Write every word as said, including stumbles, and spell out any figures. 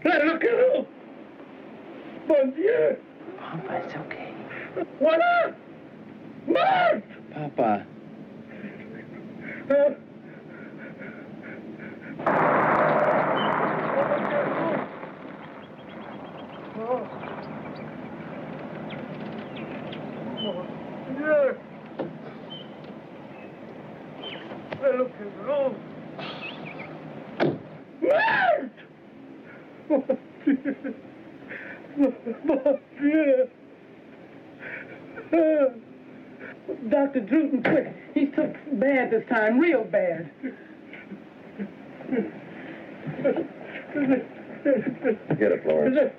Claro que no. Bon Dieu. Papa, it's okay. Voilà. Mort. Papa. Uh, Dieu. Claro que no. Mort. Mon Dieu. Mon Dieu. Uh, Doctor Druten, quick. He took bad this time, real bad. Get it, Florence.